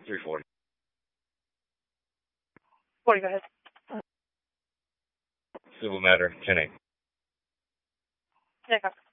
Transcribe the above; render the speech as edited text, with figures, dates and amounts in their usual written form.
340. 40, go ahead. Civil matter, 10-8. Yeah, go.